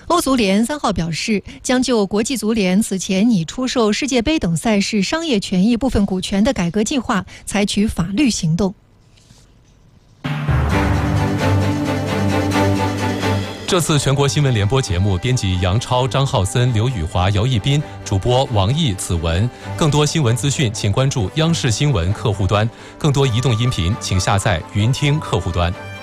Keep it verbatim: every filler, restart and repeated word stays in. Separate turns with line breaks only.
欧足联三号表示，将就国际足联此前拟出售世界杯等赛事商业权益部分股权的改革计划采取法律行动。
这次全国新闻联播节目，编辑杨超、张浩森、刘宇华、姚一斌，主播王毅、子文。更多新闻资讯，请关注央视新闻客户端；更多移动音频，请下载云听客户端。